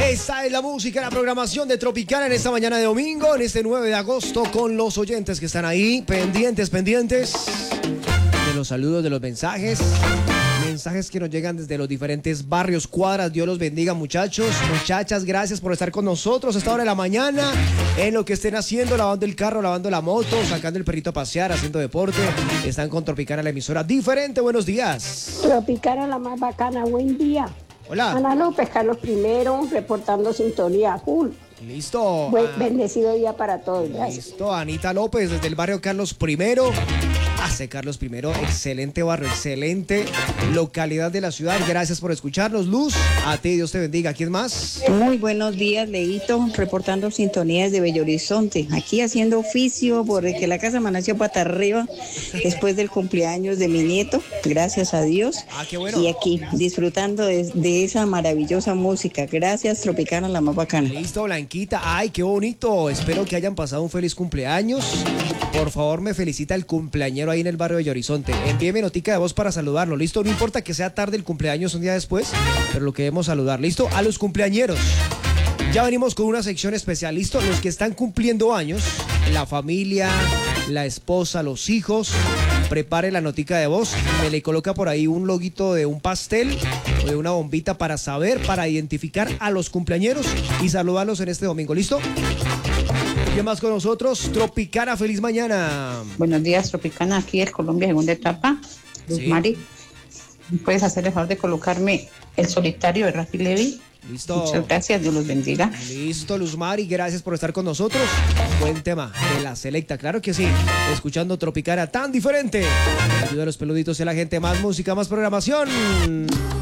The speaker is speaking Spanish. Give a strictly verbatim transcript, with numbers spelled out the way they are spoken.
Esta es la música, la programación de Tropicana en esta mañana de domingo, en este nueve de agosto, con los oyentes que están ahí, pendientes, pendientes de los saludos, de los mensajes. Mensajes que nos llegan desde los diferentes barrios, cuadras. Dios los bendiga, muchachos, muchachas. Gracias por estar con nosotros a esta hora de la mañana. En lo que estén haciendo, lavando el carro, lavando la moto, sacando el perrito a pasear, haciendo deporte. Están con Tropicana, la emisora diferente. Buenos días. Tropicana, la más bacana. Buen día. Hola. Ana López, Carlos Primero, reportando sintonía full. Listo. Buen, ah, bendecido día para todos. Gracias. Listo, Anita López, desde el barrio Carlos Primero. Hace Carlos Primero, excelente barrio, excelente localidad de la ciudad. Gracias por escucharnos, Luz. A ti, Dios te bendiga. ¿Quién más? Muy buenos días, Leito, reportando sintonías de Bello Horizonte. Aquí haciendo oficio porque la casa amaneció pata arriba después del cumpleaños de mi nieto, gracias a Dios. Ah, qué bueno. Y aquí disfrutando de, de esa maravillosa música. Gracias, Tropicana, la más bacana. Listo, Blanquita. Ay, qué bonito. Espero que hayan pasado un feliz cumpleaños. Por favor, me felicita el cumpleañero ahí en el barrio de Bello Horizonte. Envíeme notica de voz para saludarlo. Listo, no importa que sea tarde el cumpleaños un día después, pero lo queremos saludar. Listo, a los cumpleañeros. Ya venimos con una sección especial. Listo, los que están cumpliendo años, la familia, la esposa, los hijos. Prepare la notica de voz, me le coloca por ahí un loguito de un pastel o de una bombita para saber, para identificar a los cumpleañeros y saludarlos en este domingo. ¿Listo? ¿Qué más con nosotros? Tropicana, feliz mañana. Buenos días, Tropicana, aquí es Colombia, segunda etapa. Luz Sí. Mari, ¿puedes hacer el favor de colocarme El Solitario de Rafi Levy? Listo. Muchas gracias, Dios los bendiga. Listo, Luz Mari, gracias por estar con nosotros. Buen tema de la selecta, claro que sí. Escuchando Tropicana tan diferente. Ayuda a los peluditos y a la gente, más música, más programación.